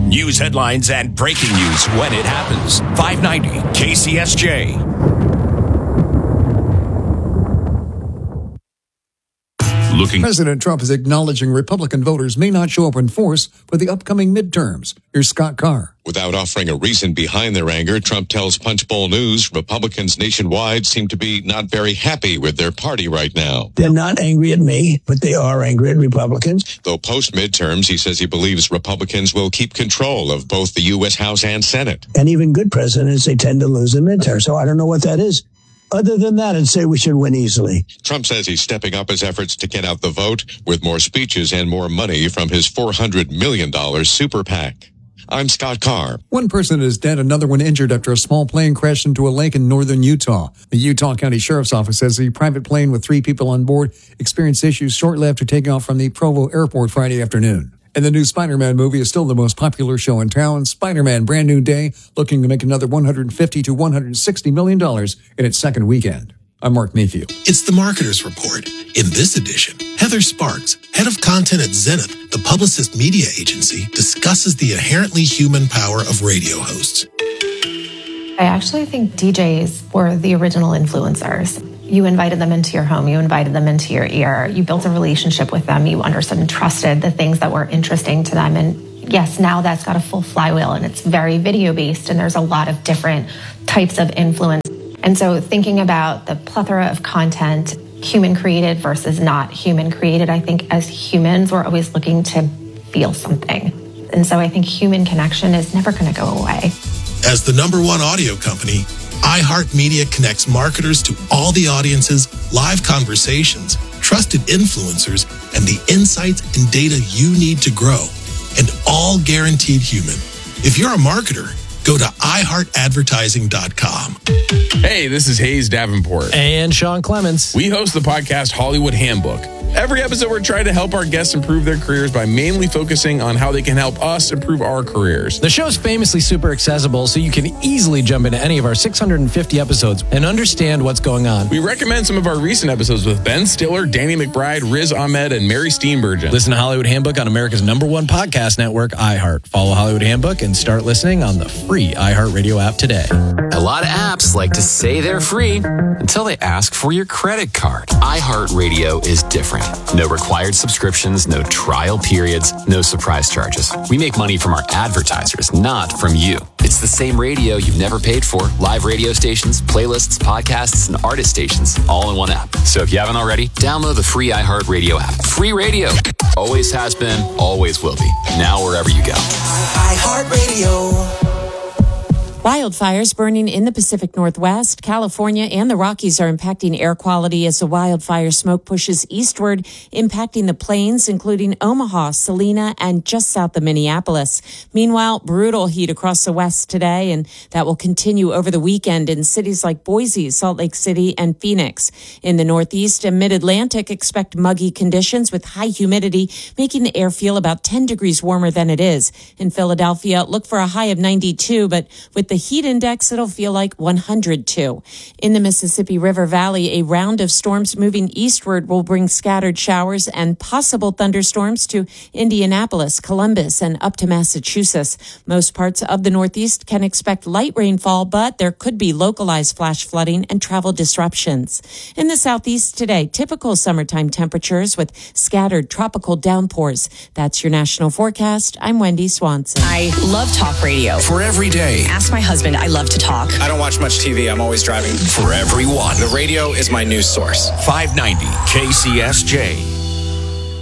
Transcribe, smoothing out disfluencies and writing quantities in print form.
News headlines and breaking news when it happens. 590 KCSJ. President Trump is acknowledging Republican voters may not show up in force for the upcoming midterms. Here's Scott Carr. Without offering a reason behind their anger, Trump tells Punchbowl News Republicans nationwide seem to be not very happy with their party right now. They're not angry at me, but they are angry at Republicans. Though post-midterms, he says he believes Republicans will keep control of both the U.S. House and Senate. And even good presidents, they tend to lose in midterms, so I don't know what that is. Other than that, I'd say we should win easily. Trump says he's stepping up his efforts to get out the vote with more speeches and more money from his $400 million super PAC. I'm Scott Carr. One person is dead, another one injured after a small plane crashed into a lake in northern Utah. The Utah County Sheriff's Office says the private plane with 3 people on board experienced issues shortly after taking off from the Provo airport Friday afternoon. And the new Spider-Man movie is still the most popular show in town. Spider-Man Brand New Day looking to make another $150 to $160 million in its second weekend. I'm Mark Mayfield. It's the Marketer's Report. In this edition, Heather Sparks, head of content at Zenith, the Publicist media agency, discusses the inherently human power of radio hosts. I actually think DJs were the original influencers. You invited them into your home. You invited them into your ear. You built a relationship with them. You understood and trusted the things that were interesting to them. And yes, now that's got a full flywheel and it's very video-based and there's a lot of different types of influence. And so thinking about the plethora of content, human-created versus not human-created, I think as humans, we're always looking to feel something. And so I think human connection is never going to go away. As the #1 audio company, iHeartMedia connects marketers to all the audiences, live conversations, trusted influencers, and the insights and data you need to grow, and all guaranteed human. If you're a marketer, go to iHeartAdvertising.com. Hey, this is Hayes Davenport. And Sean Clements. We host the podcast Hollywood Handbook. Every episode, we're trying to help our guests improve their careers by mainly focusing on how they can help us improve our careers. The show's famously super accessible, so you can easily jump into any of our 650 episodes and understand what's going on. We recommend some of our recent episodes with Ben Stiller, Danny McBride, Riz Ahmed, and Mary Steenburgen. Listen to Hollywood Handbook on America's #1 podcast network, iHeart. Follow Hollywood Handbook and start listening on the free iHeartRadio app today. A lot of apps like to say they're free until they ask for your credit card. iHeartRadio is different. No required subscriptions, no trial periods, no surprise charges. We make money from our advertisers, not from you. It's the same radio you've never paid for. Live radio stations, playlists, podcasts, and artist stations, all in one app. So if you haven't already, download the free iHeartRadio app. Free radio. Always has been, always will be. Now wherever you go. iHeartRadio. Wildfires burning in the Pacific Northwest, California, and the Rockies are impacting air quality as the wildfire smoke pushes eastward, impacting the plains, including Omaha, Salina, and just south of Minneapolis. Meanwhile, brutal heat across the west today, and that will continue over the weekend in cities like Boise, Salt Lake City, and Phoenix. In the Northeast and Mid-Atlantic, expect muggy conditions with high humidity, making the air feel about 10 degrees warmer than it is. In Philadelphia, look for a high of 92, but with the heat index, it'll feel like 102. In the Mississippi River Valley, a round of storms moving eastward will bring scattered showers and possible thunderstorms to Indianapolis, Columbus, and up to Massachusetts. Most parts of the Northeast can expect light rainfall, but there could be localized flash flooding and travel disruptions. In the Southeast today, typical summertime temperatures with scattered tropical downpours. That's your national forecast. I'm Wendy Swanson. I love talk radio. For every day. Ask my husband. I love to talk. I don't watch much TV. I'm always driving. For everyone. The radio is my news source. 590 KCSJ.